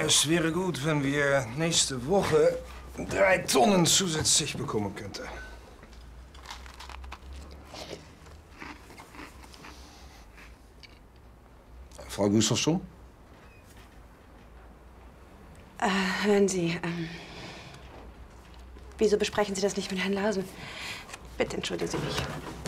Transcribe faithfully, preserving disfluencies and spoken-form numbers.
Es wäre gut, wenn wir nächste Woche drei Tonnen zusätzlich bekommen könnten. Frau Gustafsson? Äh, hören Sie, ähm, wieso besprechen Sie das nicht mit Herrn Larsen? Bitte entschuldigen Sie mich.